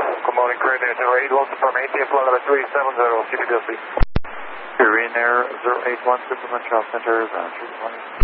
Good morning, Korean Air 081, confirm ATF flight level 370, CPDLC. Korean Air 081, Superman Charles Center, ground 320.